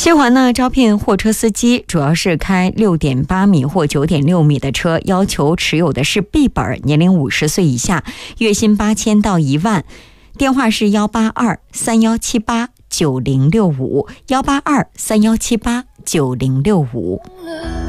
西环呢招聘货车司机，主要是开6.8米或9.6米的车，要求持有的是 B 本，年龄50岁以下，月薪8000到1万。电话是182-3178-9065，182-3178-9065。